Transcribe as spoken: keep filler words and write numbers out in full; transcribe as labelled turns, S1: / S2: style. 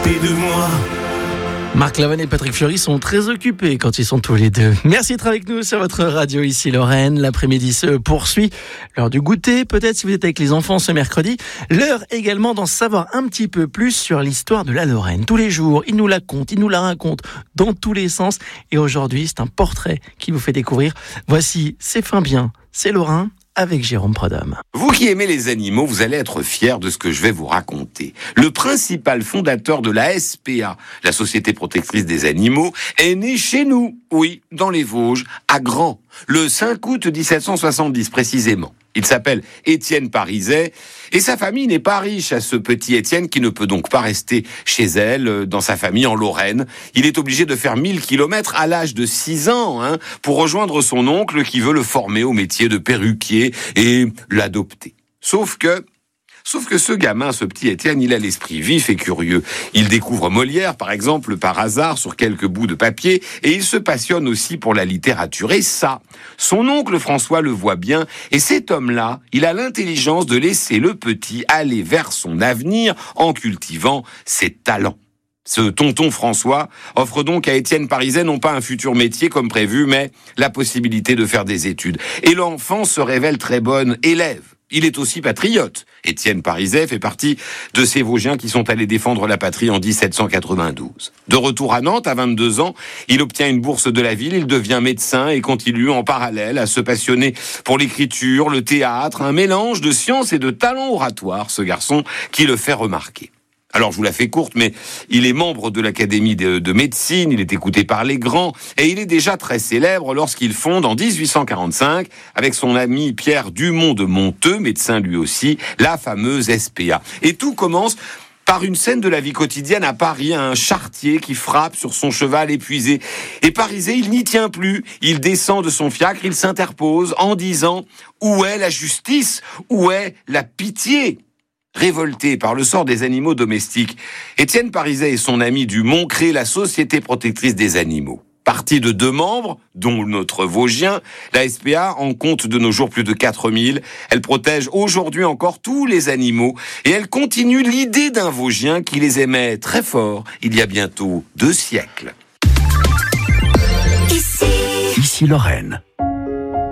S1: côté de moi.
S2: Marc Lavoine et Patrick Fiori sont très occupés quand ils sont tous les deux. Merci d'être avec nous sur votre radio ici Lorraine. L'après-midi se poursuit. L'heure du goûter, peut-être si vous êtes avec les enfants ce mercredi. L'heure également d'en savoir un petit peu plus sur l'histoire de la Lorraine. Tous les jours, ils nous la content, ils nous la racontent dans tous les sens. Et aujourd'hui, c'est un portrait qui vous fait découvrir. Voici C'est fin bien, c'est Lorrain avec Jérôme Prodhomme.
S3: Vous qui aimez les animaux, vous allez être fiers de ce que je vais vous raconter. Le principal fondateur de la S P A, la Société protectrice des animaux, est né chez nous, oui, dans les Vosges, à Grand, le cinq août dix-sept cent soixante-dix précisément. Il s'appelle Étienne Pariset, et sa famille n'est pas riche à ce petit Étienne qui ne peut donc pas rester chez elle, dans sa famille en Lorraine. Il est obligé de faire mille kilomètres à l'âge de six ans, hein, pour rejoindre son oncle qui veut le former au métier de perruquier et l'adopter. Sauf que... Sauf que ce gamin, ce petit Étienne, il a l'esprit vif et curieux. Il découvre Molière, par exemple, par hasard, sur quelques bouts de papier, et il se passionne aussi pour la littérature. Et ça, son oncle François le voit bien, et cet homme-là, il a l'intelligence de laisser le petit aller vers son avenir en cultivant ses talents. Ce tonton François offre donc à Étienne Pariset non pas un futur métier comme prévu, mais la possibilité de faire des études. Et l'enfant se révèle très bonne élève. Il est aussi patriote. Étienne Pariset fait partie de ces Vosgiens qui sont allés défendre la patrie en dix-sept cent quatre-vingt-douze. De retour à Nantes, à vingt-deux ans, il obtient une bourse de la ville, il devient médecin et continue en parallèle à se passionner pour l'écriture, le théâtre, un mélange de science et de talent oratoire, ce garçon qui le fait remarquer. Alors, je vous la fais courte, mais il est membre de l'Académie de, de médecine, il est écouté par les grands, et il est déjà très célèbre lorsqu'il fonde en dix-huit cent quarante-cinq, avec son ami Pierre Dumont de Monteux, médecin lui aussi, la fameuse S P A. Et tout commence par une scène de la vie quotidienne à Paris, un charretier qui frappe sur son cheval épuisé. Et Pariset, il n'y tient plus, il descend de son fiacre, il s'interpose en disant « Où est la justice ? Où est la pitié ?» Révolté par le sort des animaux domestiques, Étienne Pariset et son ami Dumont créent la Société protectrice des animaux. Partie de deux membres, dont notre Vosgien, la S P A en compte de nos jours plus de quatre mille. Elle protège aujourd'hui encore tous les animaux et elle continue l'idée d'un Vosgien qui les aimait très fort il y a bientôt deux siècles.
S1: Ici, Ici Lorraine.